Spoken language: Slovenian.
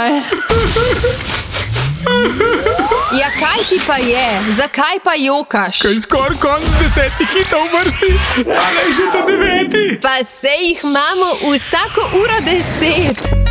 Ja, kaj ti pa je? Zakaj pa jokaš? Kaj skoraj konc 10 hitov v vrsti, tale je že ta 9. Pa sej jih imamo vsako uro 10.